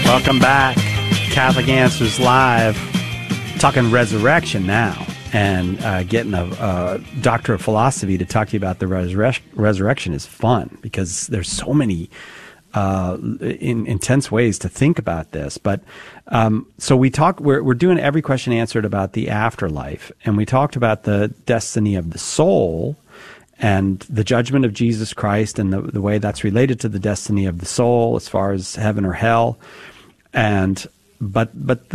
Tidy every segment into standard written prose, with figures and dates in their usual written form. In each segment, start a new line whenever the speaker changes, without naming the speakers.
Welcome back. Catholic Answers Live. Talking resurrection now, and getting a doctor of philosophy to talk to you about the resurrection is fun, because there's so many intense ways to think about this. But so we're doing every question answered about the afterlife, and we talked about the destiny of the soul and the judgment of Jesus Christ, and the way that's related to the destiny of the soul as far as heaven or hell. And but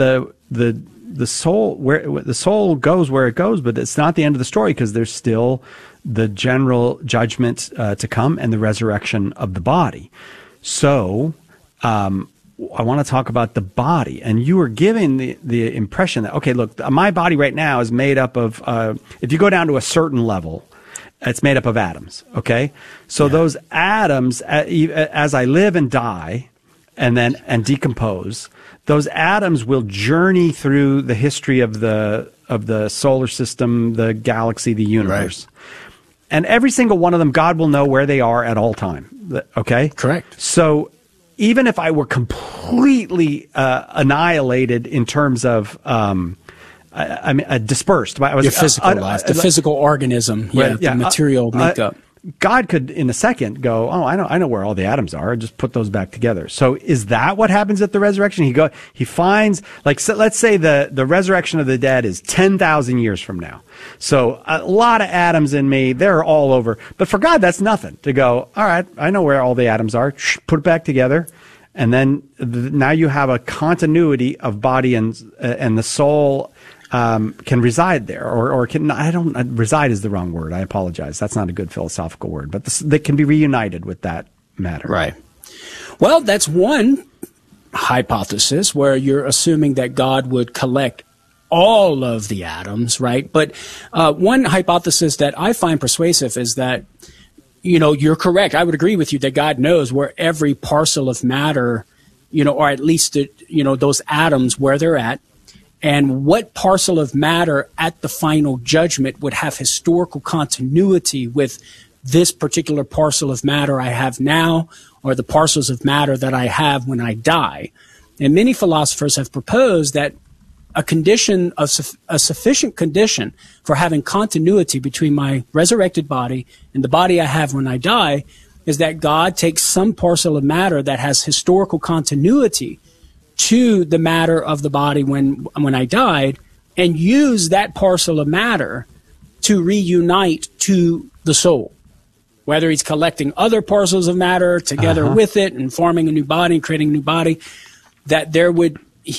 the soul goes where it goes, but it's not the end of the story, because there's still the general judgment to come and the resurrection of the body. So I want to talk about the body. And you were giving the impression that, okay, look, my body right now is made up of, if you go down to a certain level, it's made up of atoms, okay? So those atoms, as I live and die and decompose, those atoms will journey through the history of the solar system, the galaxy, the universe. Right. And every single one of them, God will know where they are at all time. Okay?
Correct.
So even if I were completely annihilated in terms of, dispersed.
Your physical life, the physical organism, the material makeup.
God could, in a second, go, oh, I know where all the atoms are. Just put those back together. So is that what happens at the resurrection? He finds, let's say the resurrection of the dead is 10,000 years from now. So a lot of atoms in me, they're all over. But for God, that's nothing to go, all right, I know where all the atoms are. Put it back together. And then now you have a continuity of body and the soul can reside there, or can, reside is the wrong word. I apologize. That's not a good philosophical word, but they can be reunited with that matter.
Right. Well, that's one hypothesis, where you're assuming that God would collect all of the atoms, right? But one hypothesis that I find persuasive is that, you're correct. I would agree with you that God knows where every parcel of matter, or at least, those atoms, where they're at. And what parcel of matter at the final judgment would have historical continuity with this particular parcel of matter I have now, or the parcels of matter that I have when I die. And many philosophers have proposed that a sufficient condition for having continuity between my resurrected body and the body I have when I die is that God takes some parcel of matter that has historical continuity to the matter of the body when I died, and use that parcel of matter to reunite to the soul. Whether he's collecting other parcels of matter together with it and forming a new body and creating a new body, that it would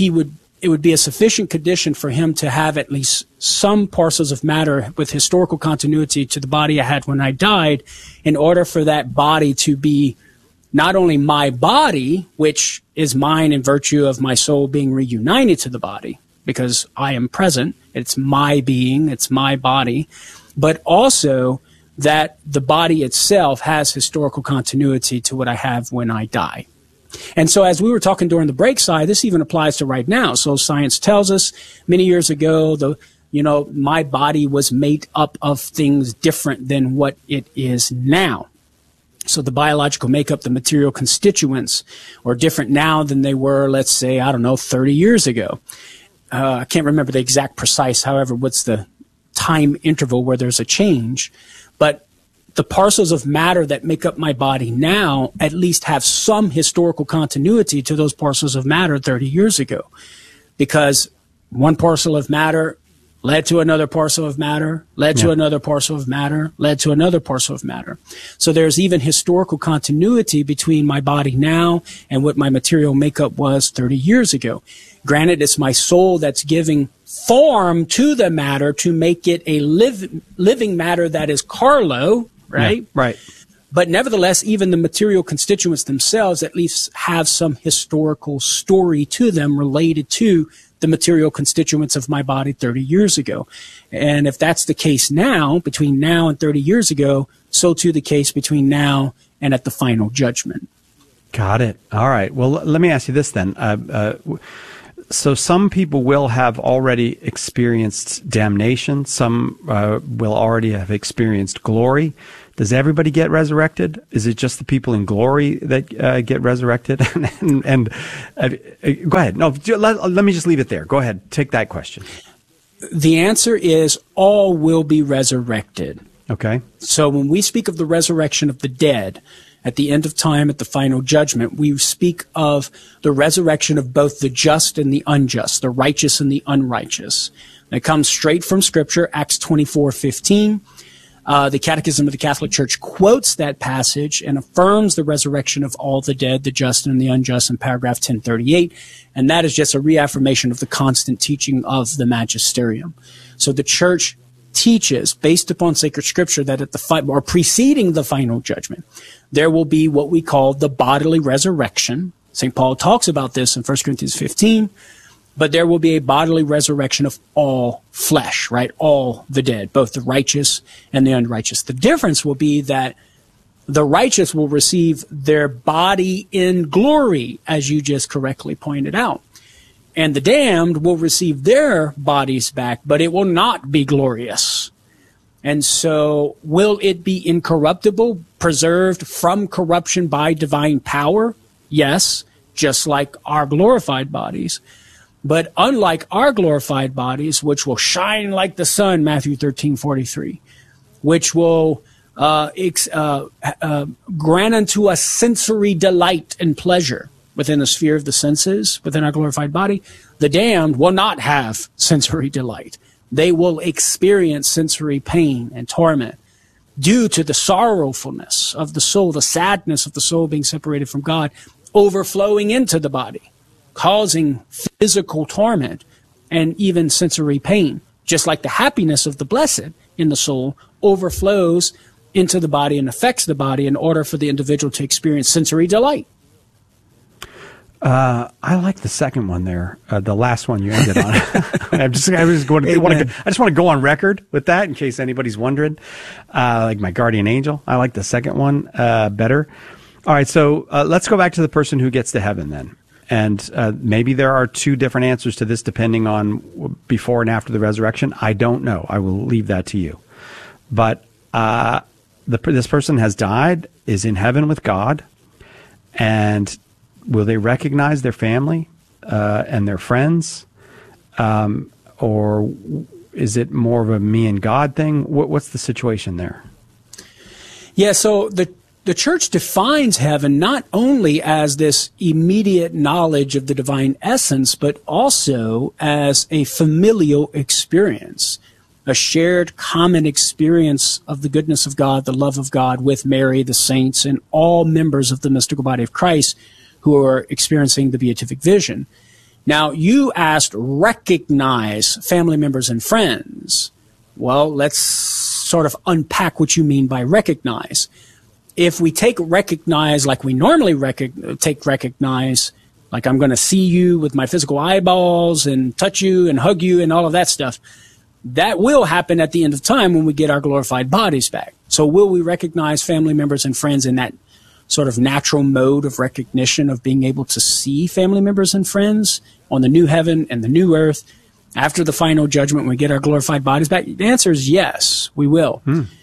be a sufficient condition for him to have at least some parcels of matter with historical continuity to the body I had when I died, in order for that body to be not only my body, which is mine in virtue of my soul being reunited to the body, because I am present, it's my being, it's my body, but also that the body itself has historical continuity to what I have when I die. And so as we were talking during the break side, this even applies to right now. So science tells us many years ago, my body was made up of things different than what it is now. So the biological makeup, the material constituents are different now than they were, let's say, 30 years ago. I can't remember the exact precise, however, what's the time interval where there's a change. But the parcels of matter that make up my body now at least have some historical continuity to those parcels of matter 30 years ago. Because one parcel of matter led to another parcel of matter, led to another parcel of matter, led to another parcel of matter. So there's even historical continuity between my body now and what my material makeup was 30 years ago. Granted, it's my soul that's giving form to the matter to make it a living matter that is Carlo, right?
Yeah, right.
But nevertheless, even the material constituents themselves at least have some historical story to them related to the material constituents of my body 30 years ago. And if that's the case now, between now and 30 years ago, so too the case between now and at the final judgment.
Got it. All right. Well, let me ask you this then. So some people will have already experienced damnation. Some will already have experienced glory. Does everybody get resurrected? Is it just the people in glory that get resurrected? and go ahead. No, let me just leave it there. Go ahead. Take that question.
The answer is all will be resurrected.
Okay.
So when we speak of the resurrection of the dead at the end of time, at the final judgment, we speak of the resurrection of both the just and the unjust, the righteous and the unrighteous. And it comes straight from Scripture, Acts 24:15. The Catechism of the Catholic Church quotes that passage and affirms the resurrection of all the dead, the just and the unjust, in paragraph 1038. And that is just a reaffirmation of the constant teaching of the magisterium. So the Church teaches, based upon sacred Scripture, that at or preceding the final judgment, there will be what we call the bodily resurrection. St. Paul talks about this in 1 Corinthians 15. But there will be a bodily resurrection of all flesh, right? All the dead, both the righteous and the unrighteous. The difference will be that the righteous will receive their body in glory, as you just correctly pointed out. And the damned will receive their bodies back, but it will not be glorious. And so will it be incorruptible, preserved from corruption by divine power? Yes, just like our glorified bodies. But unlike our glorified bodies, which will shine like the sun, Matthew 13:43, which will grant unto us sensory delight and pleasure within the sphere of the senses, within our glorified body, the damned will not have sensory delight. They will experience sensory pain and torment due to the sorrowfulness of the soul, the sadness of the soul being separated from God, overflowing into the body, causing physical torment and even sensory pain, just like the happiness of the blessed in the soul overflows into the body and affects the body in order for the individual to experience sensory delight.
I like the second one there, the last one you ended on. I just want to go on record with that in case anybody's wondering. Like my guardian angel, I like the second one better. All right, so let's go back to the person who gets to heaven then. And maybe there are two different answers to this depending on before and after the resurrection. I don't know. I will leave that to you. But this person has died, is in heaven with God, and will they recognize their family and their friends? Or is it more of a me and God thing? What's the situation there?
Yeah, so the Church defines heaven not only as this immediate knowledge of the divine essence, but also as a familial experience, a shared common experience of the goodness of God, the love of God with Mary, the saints, and all members of the mystical body of Christ who are experiencing the beatific vision. Now, you asked recognize family members and friends. Well, let's sort of unpack what you mean by recognize. If we take recognize like we normally take recognize, like I'm going to see you with my physical eyeballs and touch you and hug you and all of that stuff, that will happen at the end of time when we get our glorified bodies back. So will we recognize family members and friends in that sort of natural mode of recognition of being able to see family members and friends on the new heaven and the new earth after the final judgment when we get our glorified bodies back? The answer is yes, we will.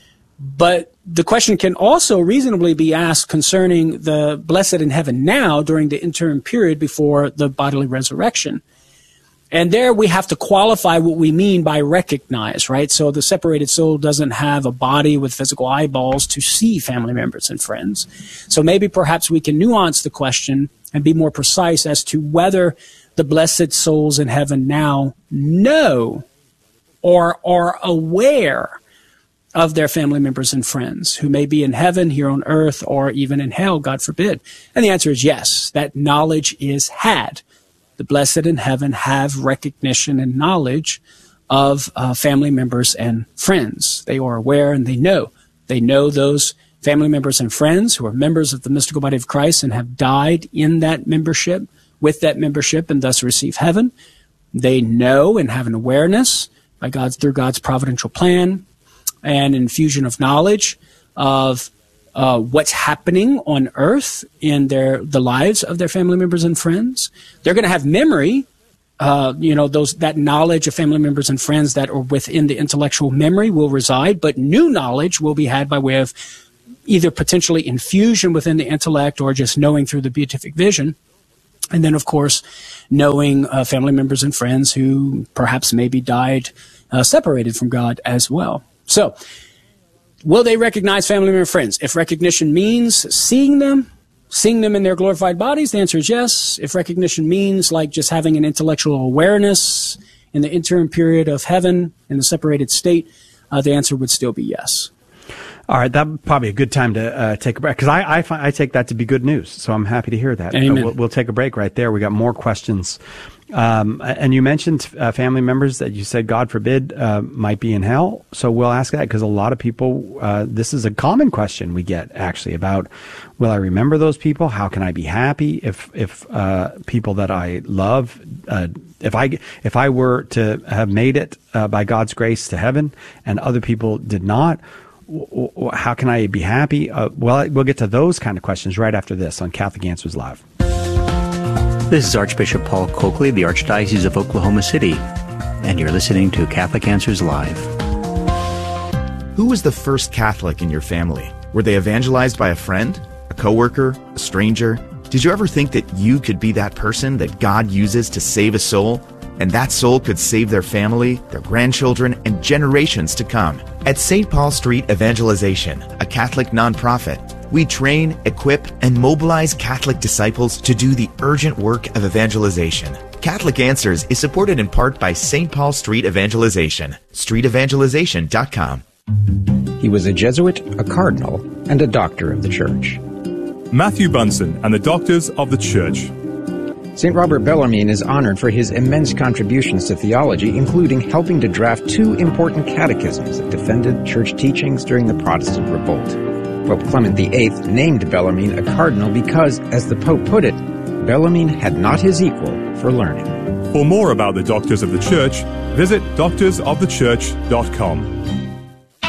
But the question can also reasonably be asked concerning the blessed in heaven now during the interim period before the bodily resurrection. And there we have to qualify what we mean by recognize, right? So the separated soul doesn't have a body with physical eyeballs to see family members and friends. So maybe perhaps we can nuance the question and be more precise as to whether the blessed souls in heaven now know or are aware of their family members and friends who may be in heaven, here on earth, or even in hell, God forbid. And the answer is yes, that knowledge is had. The blessed in heaven have recognition and knowledge of family members and friends. They are aware and they know. They know those family members and friends who are members of the mystical body of Christ and have died in that membership, with that membership, and thus receive heaven. They know and have an awareness through God's providential plan and infusion of knowledge of what's happening on earth in the lives of their family members and friends. They're going to have memory that knowledge of family members and friends that are within the intellectual memory will reside, but new knowledge will be had by way of either potentially infusion within the intellect or just knowing through the beatific vision. And then, of course, knowing family members and friends who perhaps maybe died separated from God as well. So, will they recognize family members and friends? If recognition means seeing them in their glorified bodies, the answer is yes. If recognition means like just having an intellectual awareness in the interim period of heaven in the separated state, the answer would still be yes.
All right, that would probably be a good time to take a break, because I take that to be good news, so I'm happy to hear that. We'll take a break right there. We got more questions. And you mentioned family members that you said, God forbid, might be in hell. So we'll ask that, because a lot of people, this is a common question we get, actually, about, will I remember those people? How can I be happy if people that I love, if I were to have made it by God's grace to heaven and other people did not? How can I be happy? Well, we'll get to those kind of questions right after this on Catholic Answers Live.
This is Archbishop Paul Coakley, the Archdiocese of Oklahoma City, and you're listening to Catholic Answers Live.
Who was the first Catholic in your family? Were they evangelized by a friend, a coworker, a stranger? Did you ever think that you could be that person that God uses to save a soul? And that soul could save their family, their grandchildren, and generations to come. At St. Paul Street Evangelization, a Catholic nonprofit, we train, equip, and mobilize Catholic disciples to do the urgent work of evangelization. Catholic Answers is supported in part by St. Paul Street Evangelization, streetevangelization.com.
He was a Jesuit, a cardinal, and a doctor of the Church.
Matthew Bunson and the Doctors of the Church.
St. Robert Bellarmine is honored for his immense contributions to theology, including helping to draft 2 important catechisms that defended church teachings during the Protestant Revolt. Pope Clement VIII named Bellarmine a cardinal because, as the Pope put it, Bellarmine had not his equal for learning.
For more about the Doctors of the Church, visit doctorsofthechurch.com.